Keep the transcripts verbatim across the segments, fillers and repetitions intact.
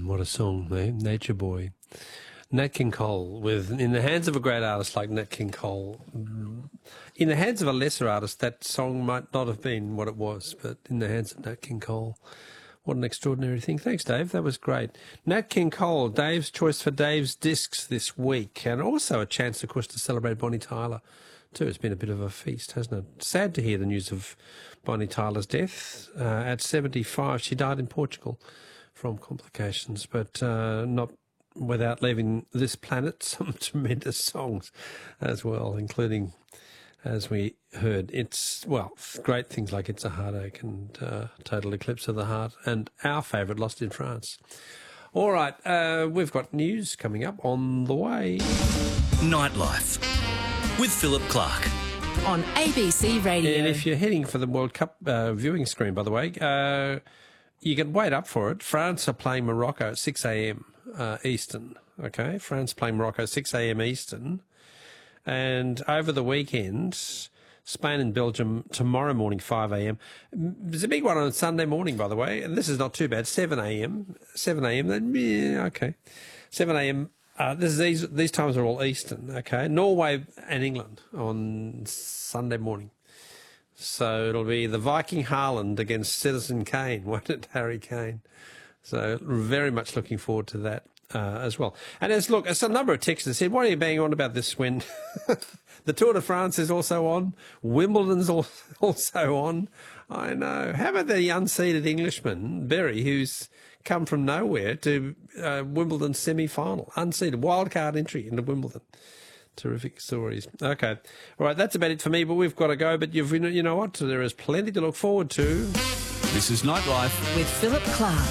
what a song, eh? Nature Boy. Nat King Cole, with in the hands of a great artist like Nat King Cole. In the hands of a lesser artist, that song might not have been what it was, but in the hands of Nat King Cole, what an extraordinary thing. Thanks, Dave. That was great. Nat King Cole, Dave's choice for Dave's discs this week, and also a chance, of course, to celebrate Bonnie Tyler, too. It's been a bit of a feast, hasn't it? Sad to hear the news of Bonnie Tyler's death. Uh, at seventy-five, she died in Portugal from complications, but uh, not without leaving this planet some tremendous songs as well, including, as we heard, it's, well, great things like It's a Heartache and uh, Total Eclipse of the Heart, and our favourite, Lost in France. All right, uh, we've got news coming up on the way. Nightlife with Philip Clark. On A B C Radio. And if you're heading for the World Cup uh, viewing screen, by the way, uh, you can wait up for it. France are playing Morocco at six a.m. Uh, Eastern, okay? France playing Morocco six a.m. Eastern. And over the weekend, Spain and Belgium tomorrow morning five a.m. There's a big one on Sunday morning, by the way, and this is not too bad, seven a.m. seven a.m. Then, yeah, okay. seven a.m. Uh, this is, these, these times are all Eastern, okay? Norway and England on Sunday morning. So it'll be the Viking Haaland against Citizen Kane, won't it, Harry Kane? So very much looking forward to that uh, as well. And as look, as a number of texters said, why are you banging on about this when the Tour de France is also on, Wimbledon's also on? I know. How about the unseeded Englishman, Berry, who's come from nowhere to uh, Wimbledon semi-final, unseeded, wildcard entry into Wimbledon. Terrific stories. Okay. All right, that's about it for me, but we've got to go. But you've, you know what? There is plenty to look forward to. This is Nightlife with Philip Clark.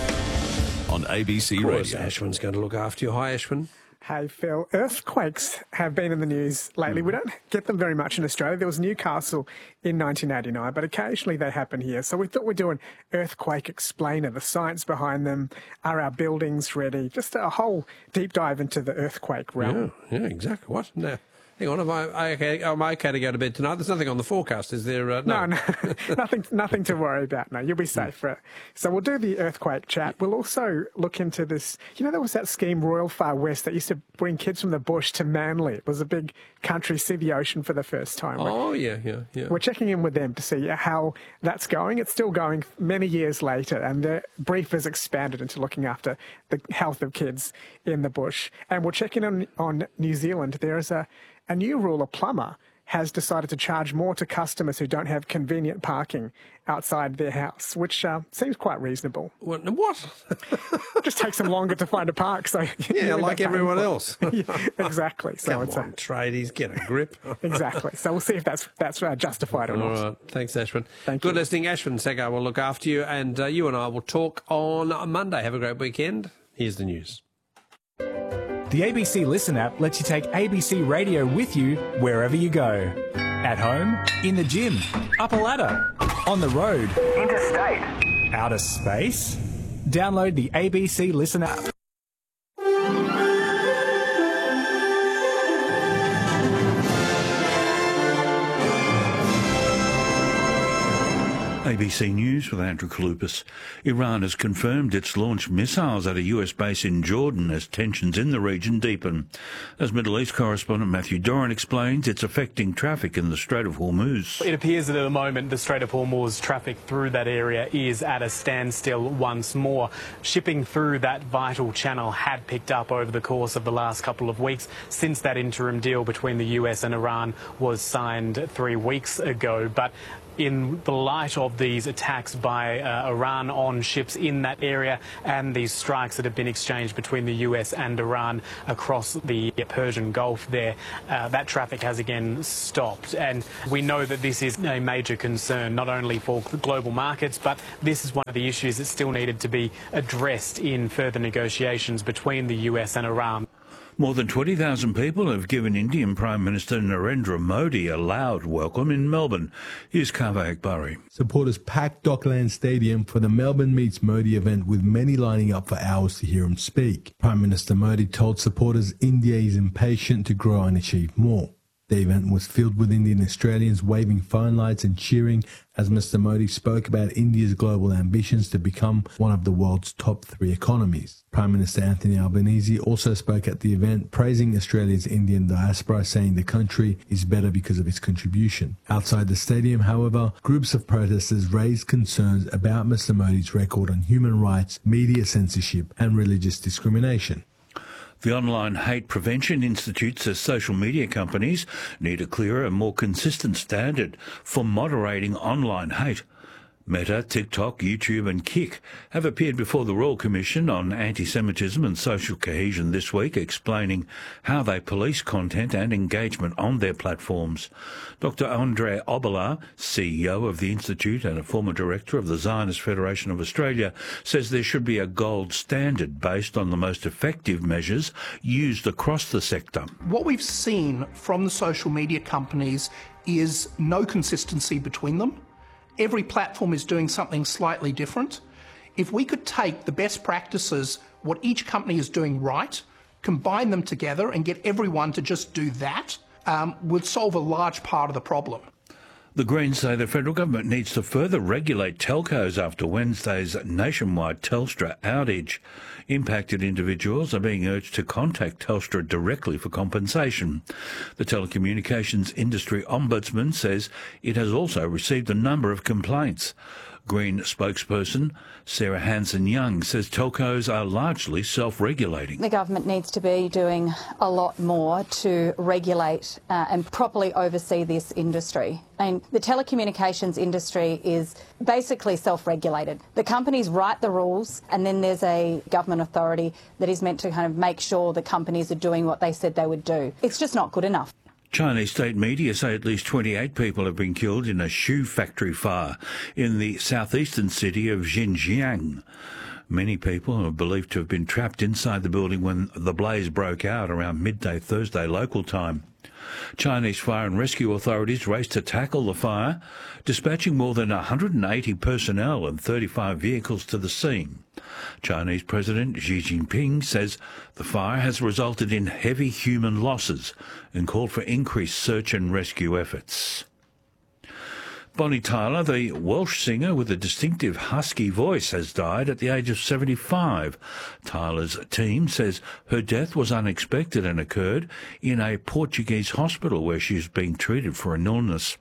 On A B C Of course, Radio. Ashwin's going to look after you. Hi, Ashwin. Hey, Phil. Earthquakes have been in the news lately. Mm. We don't get them very much in Australia. There was Newcastle in nineteen eighty-nine, but occasionally they happen here. So we thought we'd do an earthquake explainer, the science behind them. Are our buildings ready? Just a whole deep dive into the earthquake realm. Yeah, yeah, exactly. What? No. Hang on, am I, okay, am I okay to go to bed tonight? There's nothing on the forecast, is there? Uh, no, no, no nothing, nothing to worry about. No, you'll be safe for it. So we'll do the earthquake chat. We'll also look into this. You know, there was that scheme, Royal Far West, that used to bring kids from the bush to Manly. It was a big country, see the ocean for the first time. Oh, we're, yeah, yeah, yeah. We're checking in with them to see how that's going. It's still going many years later, and the brief has expanded into looking after the health of kids in the bush. And we'll check in on, on New Zealand. There is a A new rule, a plumber has decided to charge more to customers who don't have convenient parking outside their house, which uh, seems quite reasonable. What? what? It just takes them longer to find a park. So yeah, like everyone else. Yeah, exactly. So Come it's on, a, tradies, get a grip. Exactly. So we'll see if that's that's uh, justified or All not. right. Thanks, Ashwin. Thank Good you. listening. Ashwin Segar will look after you, and uh, you and I will talk on Monday. Have a great weekend. Here's the news. The A B C Listen app lets you take A B C Radio with you wherever you go. At home, in the gym, up a ladder, on the road, interstate, outer space. Download the A B C Listen app. A B C News with Andrew Kalupas. Iran has confirmed it's launched missiles at a U S base in Jordan as tensions in the region deepen. As Middle East correspondent Matthew Doran explains, it's affecting traffic in the Strait of Hormuz. It appears that at the moment the Strait of Hormuz traffic through that area is at a standstill once more. Shipping through that vital channel had picked up over the course of the last couple of weeks since that interim deal between the U S and Iran was signed three weeks ago. But in the light of these attacks by uh, Iran on ships in that area and these strikes that have been exchanged between the U S and Iran across the Persian Gulf there, uh, that traffic has again stopped. And we know that this is a major concern, not only for global markets, but this is one of the issues that still needed to be addressed in further negotiations between the U S and Iran. More than twenty thousand people have given Indian Prime Minister Narendra Modi a loud welcome in Melbourne. Here's Kaveh Akbari. Supporters packed Dockland Stadium for the Melbourne Meets Modi event, with many lining up for hours to hear him speak. Prime Minister Modi told supporters India is impatient to grow and achieve more. The event was filled with Indian Australians waving phone lights and cheering as Mister Modi spoke about India's global ambitions to become one of the world's top three economies. Prime Minister Anthony Albanese also spoke at the event, praising Australia's Indian diaspora, saying the country is better because of its contribution. Outside the stadium, however, groups of protesters raised concerns about Mister Modi's record on human rights, media censorship and religious discrimination. The Online Hate Prevention Institute says social media companies need a clearer and more consistent standard for moderating online hate. Meta, TikTok, YouTube and Kik have appeared before the Royal Commission on Anti-Semitism and Social Cohesion this week, explaining how they police content and engagement on their platforms. Doctor Andre Oboler, C E O of the Institute and a former director of the Zionist Federation of Australia, says there should be a gold standard based on the most effective measures used across the sector. What we've seen from the social media companies is no consistency between them. Every platform is doing something slightly different. If we could take the best practices, what each company is doing right, combine them together and get everyone to just do that, um, would solve a large part of the problem. The Greens say the federal government needs to further regulate telcos after Wednesday's nationwide Telstra outage. Impacted individuals are being urged to contact Telstra directly for compensation. The Telecommunications Industry Ombudsman says it has also received a number of complaints. Green spokesperson Sarah Hanson-Young says telcos are largely self-regulating. The government needs to be doing a lot more to regulate uh, and properly oversee this industry. And the telecommunications industry is basically self-regulated. The companies write the rules and then there's a government authority that is meant to kind of make sure the companies are doing what they said they would do. It's just not good enough. Chinese state media say at least twenty-eight people have been killed in a shoe factory fire in the southeastern city of Xinjiang. Many people are believed to have been trapped inside the building when the blaze broke out around midday Thursday local time. Chinese fire and rescue authorities raced to tackle the fire, dispatching more than one hundred eighty personnel and thirty-five vehicles to the scene. Chinese President Xi Jinping says the fire has resulted in heavy human losses and called for increased search and rescue efforts. Bonnie Tyler, the Welsh singer with a distinctive husky voice, has died at the age of seventy-five. Tyler's team says her death was unexpected and occurred in a Portuguese hospital where she was being treated for an illness.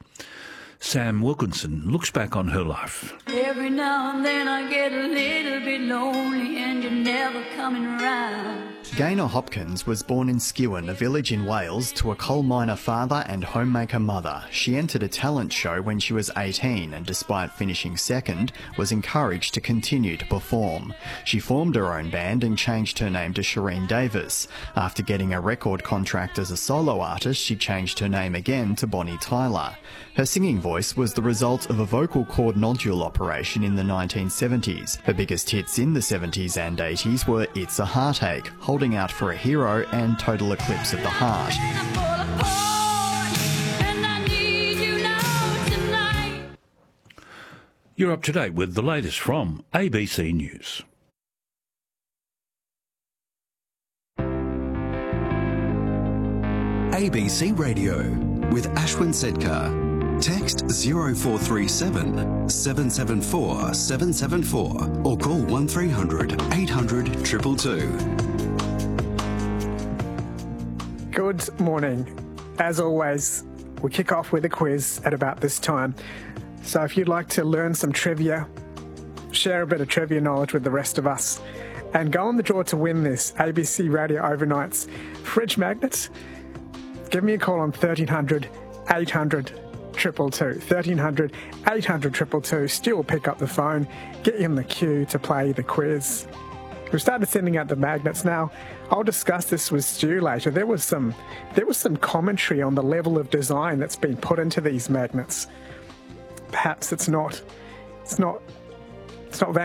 Sam Wilkinson looks back on her life. Every now and then I get a little bit lonely and you're never coming around. Gaynor Hopkins was born in Skewen, a village in Wales, to a coal miner father and homemaker mother. She entered a talent show when she was eighteen and, despite finishing second, was encouraged to continue to perform. She formed her own band and changed her name to Shireen Davis. After getting a record contract as a solo artist, she changed her name again to Bonnie Tyler. Her singing voice was the result of a vocal cord nodule operation in the nineteen seventies. Her biggest hits in the seventies and eighties were It's a Heartache, Holding Out for a Hero and Total Eclipse of the Heart. You're up to date with the latest from A B C News. A B C Radio with Ashwin Sedkar. Text zero four three seven, seven seven four, seven seven four or call one three hundred, eight hundred, two two two. Good morning. As always, we kick off with a quiz at about this time. So if you'd like to learn some trivia, share a bit of trivia knowledge with the rest of us, and go on the draw to win this A B C Radio Overnight's fridge magnet, give me a call on thirteen hundred, eight hundred, two two two. thirteen hundred, eight hundred, two two two. Stu will pick up the phone, get you in the queue to play the quiz. We've started sending out the magnets now. I'll discuss this with Stu later. There was some, there was some commentary on the level of design that's been put into these magnets. Perhaps it's not, it's not, it's not